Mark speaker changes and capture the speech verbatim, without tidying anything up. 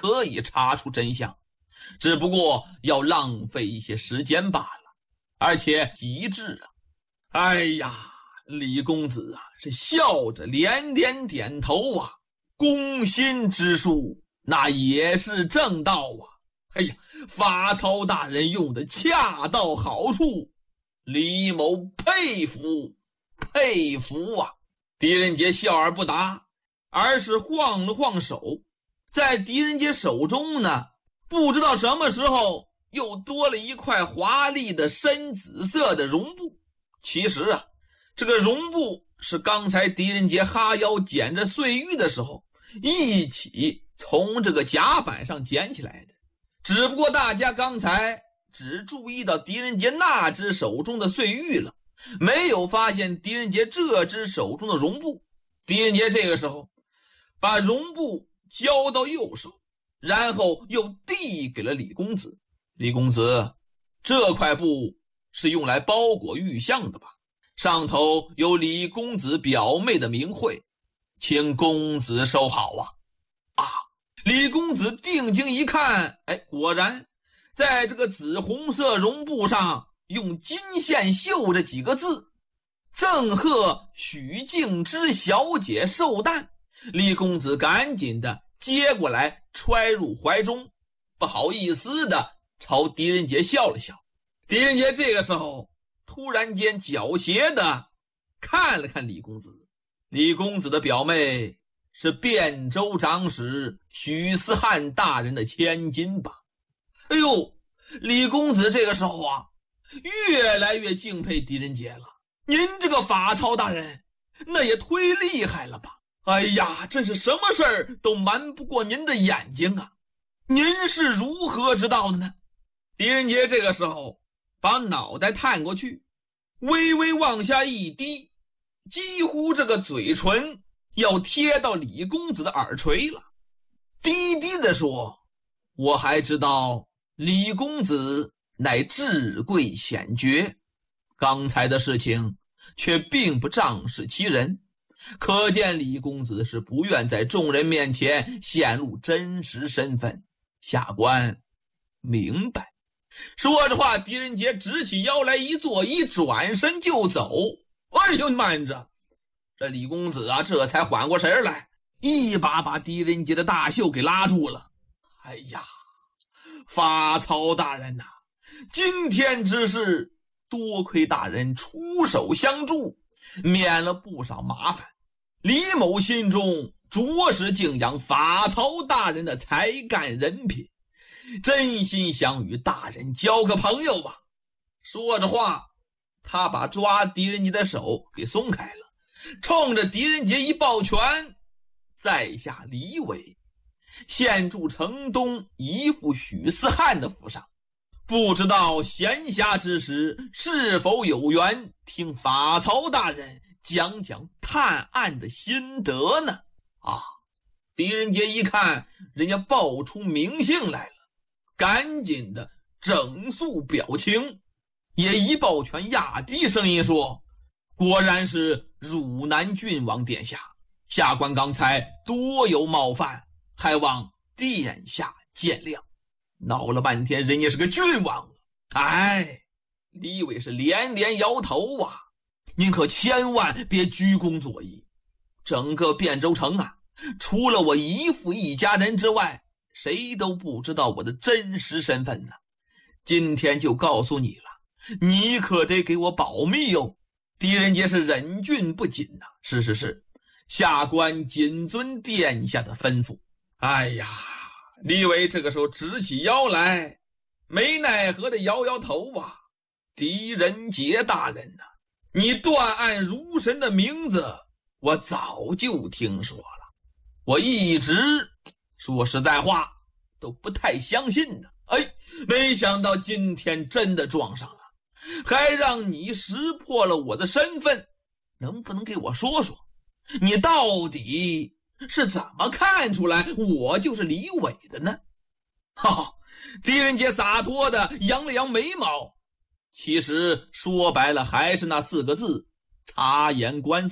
Speaker 1: 可以查出真相，只不过要浪费一些时间罢了，而且极致啊！哎呀，李公子啊，是笑着连连点头啊，攻心之术那也是正道啊！哎呀，法曹大人用的恰到好处，李某佩服佩服啊！狄仁杰笑而不答，而是晃了晃手，在狄仁杰手中呢，不知道什么时候又多了一块华丽的深紫色的绒布。其实啊，这个绒布是刚才狄仁杰哈腰捡着碎玉的时候一起从这个甲板上捡起来的，只不过大家刚才只注意到狄仁杰那只手中的碎玉了，没有发现狄仁杰这只手中的绒布。狄仁杰这个时候把绒布交到右手，然后又递给了李公子。李公子，这块布是用来包裹玉像的吧？上头有李公子表妹的名讳，请公子收好啊！啊！李公子定睛一看，哎，果然在这个紫红色绒布上用金线绣着几个字：赠贺许敬之小姐寿诞。李公子赶紧的接过来，揣入怀中，不好意思的朝狄仁杰笑了笑。狄仁杰这个时候突然间狡黠的看了看李公子。李公子的表妹是汴州长史许思汉大人的千金吧？哎呦，李公子这个时候啊，越来越敬佩狄仁杰了。您这个法曹大人，那也忒厉害了吧？哎呀，真是什么事儿都瞒不过您的眼睛啊！您是如何知道的呢？狄仁杰这个时候把脑袋探过去，微微往下一低，几乎这个嘴唇要贴到李公子的耳垂了，低低地说：我还知道李公子乃智贵显爵，刚才的事情却并不仗势欺人，可见李公子是不愿在众人面前显露真实身份，下官明白。说着话，狄仁杰直起腰来一坐，一转身就走。哎呦，慢着！这李公子啊，这才缓过神来，一把把狄仁杰的大袖给拉住了。哎呀，法曹大人呐、啊，今天之事多亏大人出手相助，免了不少麻烦。李某心中着实敬仰法曹大人的才干人品，真心想与大人交个朋友吧。说着话，他把抓狄仁杰的手给松开了，冲着狄仁杰一抱拳，在下李伟现住城东一府许思汉的府上，不知道闲暇之时是否有缘听法曹大人讲讲探案的心得呢？啊！狄仁杰一看人家报出名姓来了，赶紧的整肃表情，也一抱拳，压低声音说：果然是汝南郡王殿下，下官刚才多有冒犯，还望殿下见谅。闹了半天人家是个郡王，哎，李伟是连连摇头啊，您可千万别居功佐义，整个汴州城啊，除了我姨父一家人之外，谁都不知道我的真实身份呢。今天就告诉你了，你可得给我保密哦。狄仁杰是忍俊不禁呐、啊，是是是，下官谨遵殿下的吩咐。哎呀，李伟这个时候直起腰来，没奈何的摇摇头啊。狄仁杰大人呐、啊，你断案如神的名字我早就听说了，我一直说实在话都不太相信呢。哎，没想到今天真的撞上了，还让你识破了我的身份。能不能给我说说，你到底是怎么看出来我就是李伟的呢？哈、哦，狄仁杰洒脱的扬了扬眉毛，其实说白了还是那四个字：察言观色。